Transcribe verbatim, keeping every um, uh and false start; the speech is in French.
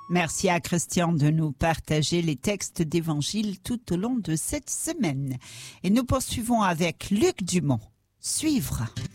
Merci à Christian de nous partager les textes d'évangile tout au long de cette semaine. Et nous poursuivons avec Luc Dumont. Suivre.